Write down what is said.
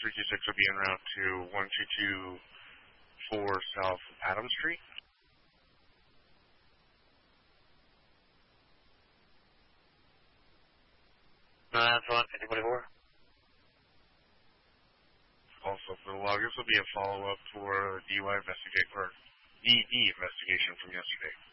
326 will be en route to 1224 South Adams Street. That's 124. Also, for the log, this will be a follow-up for DUI investigation, or DD investigation from yesterday.